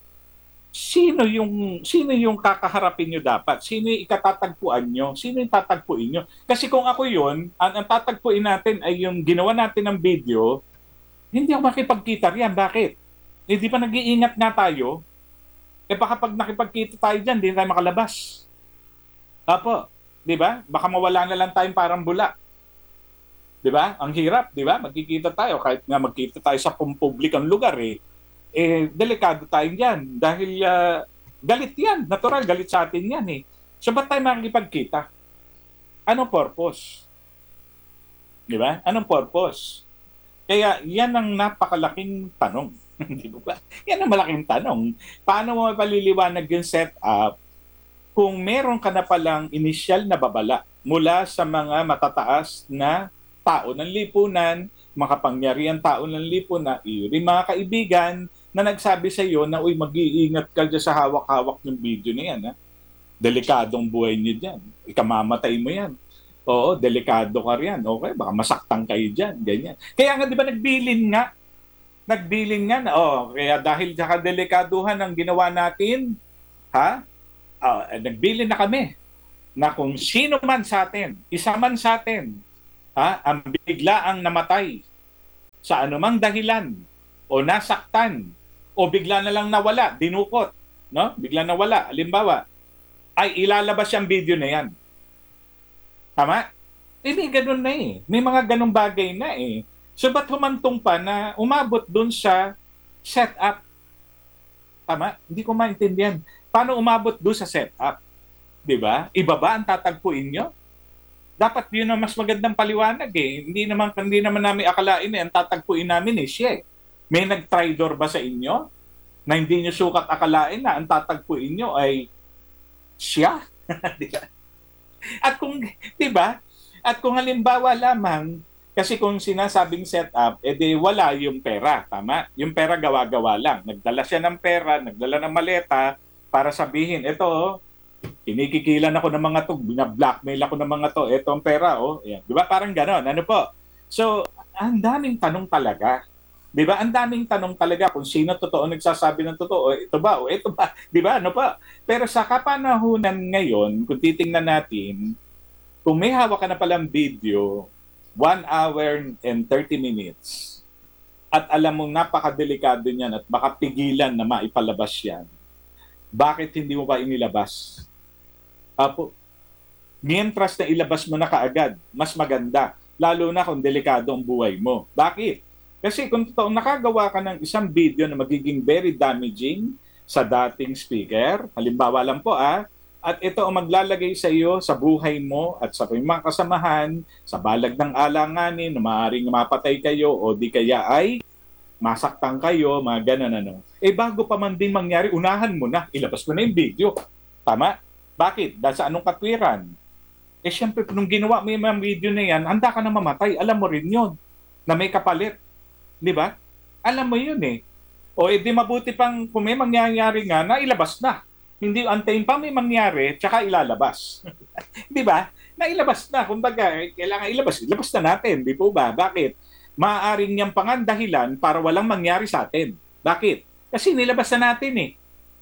sino yung sino yung kakaharapin nyo dapat? Sino yung ikatatagpuan nyo? Sino yung tatagpuin nyo? Kasi kung ako yun, ang, ang tatagpuin natin ay yung ginawa natin ng video, hindi ako makipagkita riyan. Bakit? Hindi pa nag-iingat nga tayo. Eh baka pag nakipagkita tayo dyan, hindi tayo makalabas. Apo, di ba? Baka mawala na lang tayong parang bula. Di ba? Ang hirap, di ba? Magkikita tayo, kahit nga magkita tayo sa pumpublikang lugar eh. Eh, delikado tayo dyan. Dahil uh, galit yan. Natural, galit sa atin yan eh. So, ba't tayo makikipagkita? Anong purpose? Di ba? Anong purpose? Kaya yan ang napakalaking tanong. Di ba? Yan ang malaking tanong. Paano mo mapaliliwanag yung setup kung meron ka na palang initial na babala mula sa mga matataas na tao ng lipunan, makapangyarihan tao ng lipunan, yung mga kaibigan na nagsabi sa iyo na, uy, mag-iingat ka dyan sa hawak-hawak ng video na yan. Ha? Delikadong buhay niyo dyan. Ikamamatay mo yan. Oo, delikado ka riyan. Okay, baka masaktan kayo diyan, ganyan. Kaya nga 'di ba nagbilin nga, nagbilin nga na oh, kaya dahil sa kadelikaduhan ng ginawa natin, ha? Ah, eh, nagbilin na kami na kung sino man sa atin, isa man sa atin, ha, ang biglaang namatay sa anumang dahilan o nasaktan o bigla na lang nawala, dinukot, no? Bigla nawala, halimbawa, ay ilalabas yung video na yan. Tama? Eh, may ganun na eh. May mga ganung bagay na eh. So, ba't humantong pa na umabot dun sa setup? Tama? Hindi ko maintindihan. Paano umabot dun sa setup? Di ba? Iba ba ang tatagpuin nyo? Dapat yun ang mas magandang paliwanag eh. Hindi naman, hindi naman namin akalain eh. Ang tatagpuin namin eh, siya eh. May nag-tridor ba sa inyo? Na hindi nyo sukat akalain na ang tatagpuin nyo ay siya? Di ba? At kung, di ba? At kung halimbawa lamang, kasi kung sinasabing setup, edi wala yung pera, tama? Yung pera gawa-gawa lang. Nagdala siya ng pera, nagdala ng maleta para sabihin, ito, kinikikilan ako ng mga to, bina-blackmail ako ng mga to, ito ang pera, oh. Ayan. Di ba? Parang ganon. Ano po? So, ang daming tanong talaga. Di ba? Ang daming tanong talaga kung sino totoo nagsasabi ng totoo. Ito ba? O ito ba? Di ba? Ano pa? Pero sa kapanahunan ngayon, kung titingnan natin, kung may hawak ka na palang video, one hour and thirty minutes, at alam mong napakadelikado niyan at baka pigilan na maipalabas yan, bakit hindi mo pa inilabas? Apo, mientras na ilabas mo na kaagad, mas maganda. Lalo na kung delikado ang buhay mo. Bakit? Kasi kung totoong nakagawa ka ng isang video na magiging very damaging sa dating speaker, halimbawa lang po ah, at ito ang maglalagay sa iyo sa buhay mo at sa mga kasamahan, sa balag ng alanganin na maaaring mapatay kayo o di kaya ay masaktan kayo, mga ganun ano. Eh bago pa man din mangyari, unahan mo na, ilabas mo na yung video. Tama? Bakit? Dahil sa anong katwiran? Eh syempre, nung ginawa mo yung mga video na yan, handa ka na mamatay. Alam mo rin yun, na may kapalit. Di ba? Alam mo yun eh. O edi mabuti pang kung may mangyayari nga, na ilabas na. Hindi antayin pa may mangyari, tsaka ilalabas. Di ba? Nailabas na. Kumbaga, eh, kailangan ilabas. Ilabas na natin. Di po ba? Bakit? Maaaring niyang pangan dahilan para walang mangyari sa atin. Bakit? Kasi nilabas na natin eh.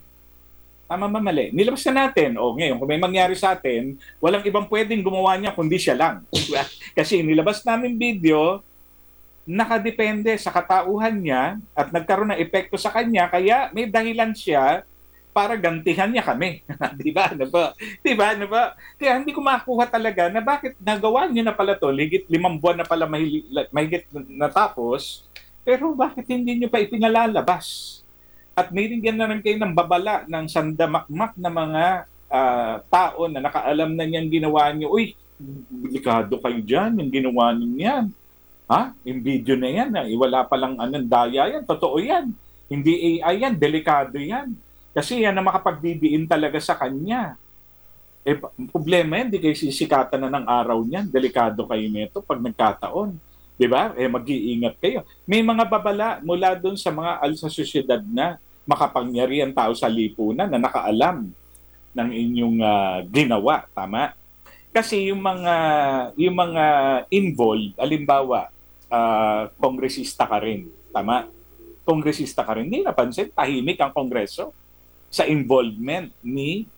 Tama ba mali? Nilabas na natin. O ngayon, kung may mangyari sa atin, walang ibang pwedeng gumawa niya kundi siya lang. Diba? Kasi nilabas namin video, nakadepende sa katauhan niya at nagkaroon ng epekto sa kanya, kaya may dahilan siya para gantihan niya kami. Di ba? Ano ba? Di ba? Ano ba? Kaya hindi ko makuha talaga na bakit nagawa niyo na pala to, higit limang buwan na pala mahigit, mahigit natapos, pero bakit hindi niyo pa ipinalalabas? At nirigyan na rin kayo ng babala ng sandamakmak na mga uh, tao na nakaalam na niyan ginawa niyo. Uy, delikado kayo dyan, yung ginawa niyo yan. Ha? Yung video na yan, ha? Wala palang anong daya yan. Totoo yan. Hindi A I yan, delikado yan. Kasi yan ang makapagbibiin talaga sa kanya. Eh, problema yan, di kayo sisikatan na ng araw niyan. Delikado kayo nito pag nagkataon. Di ba? Eh, mag-iingat kayo. May mga babala mula doon sa mga al sa sosyedad na makapangyarihan tao sa lipunan na nakaalam ng inyong uh, ginawa. Tama? Kasi yung mga, yung mga involved, alimbawa, uh, kongresista ka rin. Tama? Kongresista ka rin. Hindi napansin, tahimik ang kongreso sa involvement ni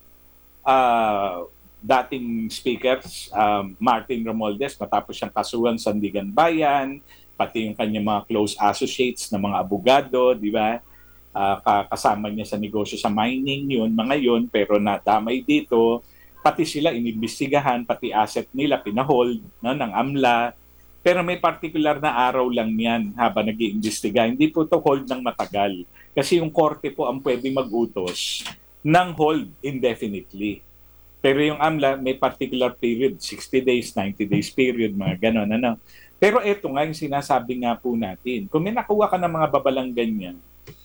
uh, dating speaker uh, Martin Romualdez matapos siyang kasuhan sa Sandigan Bayan, pati yung kanyang mga close associates na mga abogado, di ba? Uh, kasama niya sa negosyo sa mining yun, mga yun, pero nadamay dito. Pati sila inimbestigahan, pati asset nila pinahold no, ng AMLA. Pero may particular na araw lang yan habang nag-iimbestiga. Hindi po to hold ng matagal. Kasi yung korte po ang pwedeng mag-utos ng hold indefinitely. Pero yung AMLA may particular period, sixty days, ninety days period, mga ganon. Ano. Pero ito nga yung sinasabi nga po natin. Kung may nakuha ka ng mga babalang ganyan,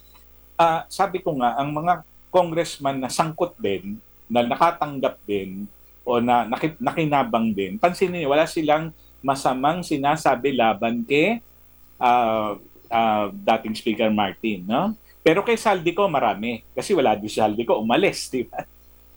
uh, sabi ko nga, ang mga congressman na sangkot din, na nakatanggap din, o na nakinabang din, pansinin niyo, wala silang masamang sinasabi laban kay uh, uh, dating Speaker Martin, no? Pero kay Saldico marami kasi wala din si Saldico umalis, di ba?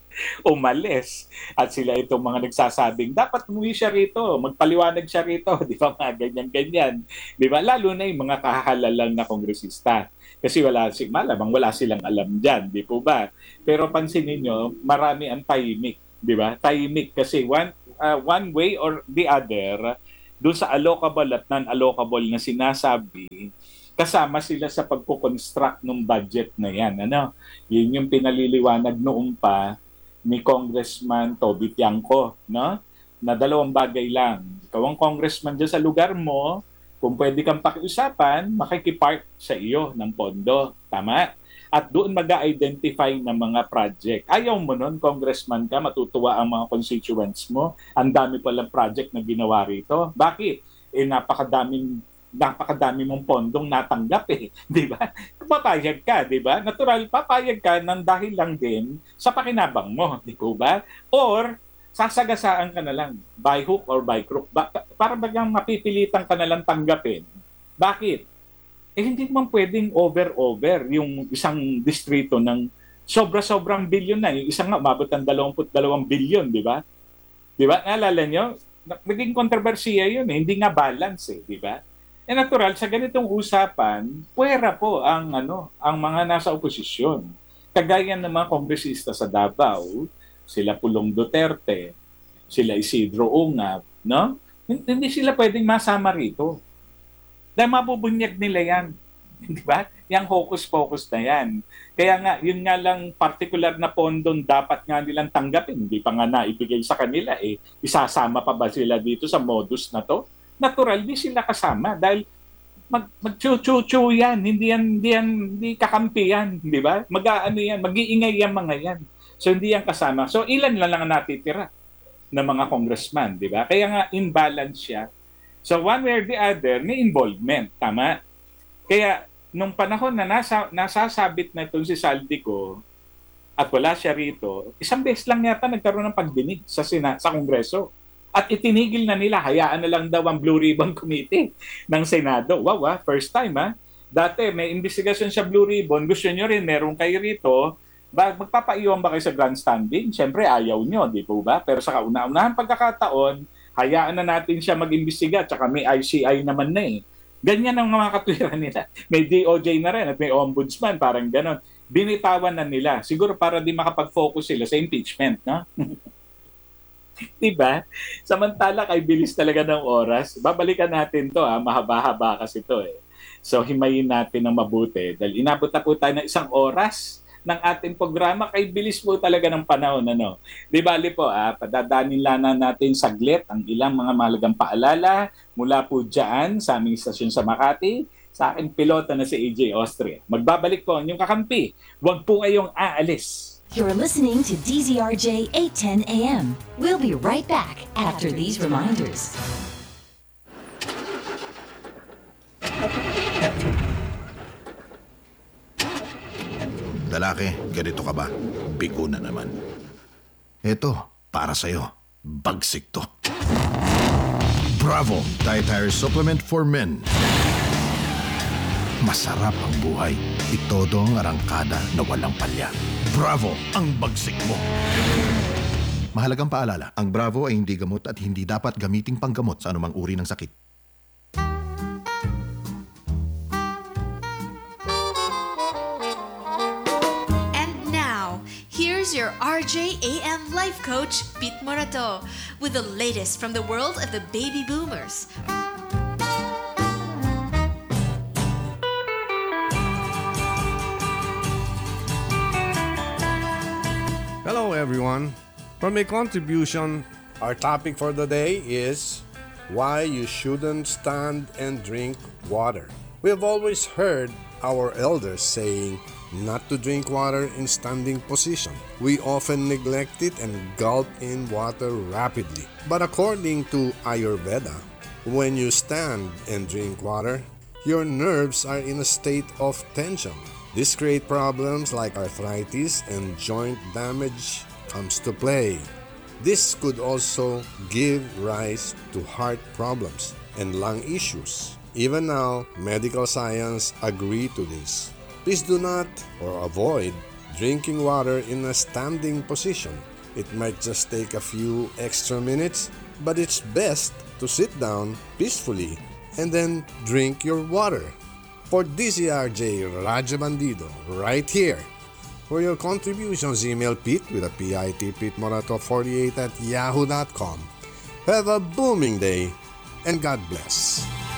umalis. At sila itong mga nagsasabing, dapat umuwi siya rito, magpaliwanag siya rito, di ba, mga ganyan-ganyan. Di ba, lalo na yung mga kahahalalang na kongresista. Kasi wala, si, malamang wala silang alam dyan, di po ba? Pero pansinin nyo, marami ang tahimik, di ba? Tahimik kasi one, uh, one way or the other, doon sa allocable at non-allocable na sinasabi, kasama sila sa pagko-construct ng budget na yan. Ano? Yun yung pinaliliwanag noong pa ni Congressman Toby Tiangco, no? Na dalawang bagay lang. Ikaw ang congressman dyan sa lugar mo, kung pwede kang pakiusapan, makikipart sa iyo ng pondo. Tama? At doon mag-identify ng mga project. Ayaw mo nun, congressman ka, matutuwa ang mga constituents mo. Ang dami palang project na ginawa rito. Bakit? Eh, napakadaming napakadami mong pondong natanggap eh, di ba? Papayag ka, di ba? Natural, papayag ka nang dahil lang din sa pakinabang mo, di ko ba? Or, sasagasaan ka na lang, by hook or by crook. Ba- para bagang mapipilitan ka na lang tanggapin. Bakit? Eh, hindi naman pwedeng over-over yung isang distrito ng sobra-sobrang bilyon na. Yung isang nga, umabot ng dalawampu't dalawang bilyon, di ba? Di ba? Naalala nyo? Naging kontrobersiya yun eh. Hindi nga balance eh, di ba? Eh natural, sa ganitong usapan, puwera po ang ano, ang mga nasa oposisyon. Kagaya ng mga kongresista sa Davao, sila Pulong Duterte, sila Isidro Ungab, no? Hindi sila pwedeng masama rito. Dahil mabubunyag nila yan. Di ba? Yang hocus-pocus na yan. Kaya nga, yun nga lang particular na pondong dapat nga nilang tanggapin. Hindi pa nga naibigay sa kanila eh. Isasama pa ba sila dito sa modus na to? Natural, di sila kasama dahil mag mag-chu-chu-chu yan, hindi yan, hindi yan, hindi kakampi yan, di ba? Mag-aano yan, mag-iingay yan mga yan. So hindi yan kasama. So ilan lang lang natitira ng mga congressman, di ba? Kaya nga imbalance siya. So one way or the other, may involvement, tama? Kaya nung panahon na nasa, nasasabit na itong si Saldico at wala siya rito, isang beses lang yata nagkaroon ng pagdinig sa Sina, sa Kongreso. At itinigil na nila, hayaan na lang daw ang Blue Ribbon Committee ng Senado. Wow, ah, first time ha. Dati may investigasyon sa Blue Ribbon, gusto nyo rin, meron kayo rito, ba, magpapaiwan ba kayo sa grandstanding? Siyempre ayaw nyo, di po ba? Pero sa kauna-unahan pagkakataon, hayaan na natin siya mag-imbestiga, tsaka may I C I naman na eh. Ganyan ang mga katwiran nila. May D O J na rin at may ombudsman, parang ganon. Binitawan na nila, siguro para di makapag-focus sila sa impeachment, no? Diba? Samantala kay bilis talaga ng oras. Babalikan natin to ha, mahaba-haba kasi to eh. So himayin natin ng mabuti dahil inabot na po tayo ng isang oras ng ating programa. Kay bilis po talaga ng panahon. Ano? Di bali po, ah, padadanin lang na natin saglit ang ilang mga mahalagang paalala mula po dyan sa aming istasyon sa Makati, sa aking pilota na si A J Austria. Magbabalik po ang inyong kakampi. Huwag po kayong aalis. You're listening to D Z R J eight ten A M. We'll be right back after these reminders. Lalaki, ganito ka ba? Bigo na naman. Eto, para sa'yo. Bagsik to. Bravo! Dietary Supplement for Men. Masarap ang buhay. Itodo ang arangkada na walang palya. Bravo! Ang bagsik mo. Mahalagang paalala, ang Bravo ay hindi gamot at hindi dapat gamiting panggamot sa anumang uri ng sakit. And now, here's your R J A M life coach, Pete Morato, with the latest from the world of the baby boomers. Hello everyone. For my contribution, our topic for the day is why you shouldn't stand and drink water. We have always heard our elders saying not to drink water in standing position. We often neglect it and gulp in water rapidly. But according to Ayurveda, when you stand and drink water, your nerves are in a state of tension. This creates problems like arthritis and joint damage comes to play. This could also give rise to heart problems and lung issues. Even now, medical science agree to this. Please do not or avoid drinking water in a standing position. It might just take a few extra minutes, but it's best to sit down peacefully and then drink your water. For D Z R J Raja Bandido, right here. For your contributions, email Pete with a P I T, Pete Morato forty-eight at yahoo dot com. Have a booming day and God bless.